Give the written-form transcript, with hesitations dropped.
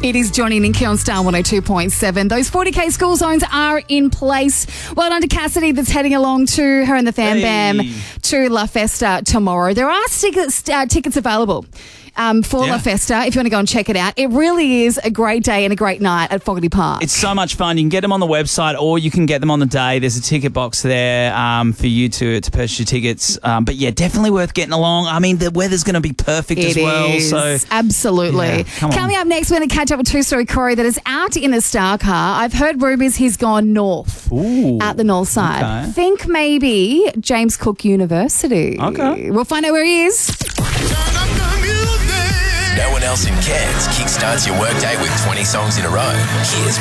It is Johnny and Ninky on Star 102.7. Those 40k school zones are in place. Well done to Cassidy that's heading along to her and the Fam Bam to La Festa tomorrow. There are tickets available for La Festa if you want to go and check it out. It really is a great day and a great night at Fogarty Park. It's so much fun. You can get them on the website or you can get them on the day. There's a ticket box there for you to purchase your tickets. But yeah, definitely worth getting along. I mean, the weather's going to be perfect as well. Is. So Absolutely. Yeah, Coming up next, we're going to catch up with two-story Corey that is out in a star car. I've heard rumours he's gone north at the north side. Okay. Think maybe James Cook University. Okay. We'll find out where he is. No one else in Cairns kickstarts your workday with 20 songs in a row. Here's